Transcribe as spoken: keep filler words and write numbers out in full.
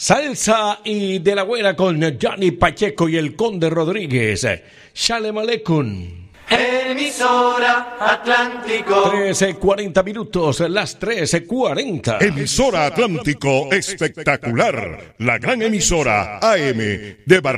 Salsa y de la buena con Johnny Pacheco y el Conde Rodríguez. Shalem Aleikum. Emisora Atlántico. trece cuarenta minutos, las trece cuarenta. Emisora Atlántico espectacular. La gran emisora A M de Barranquilla.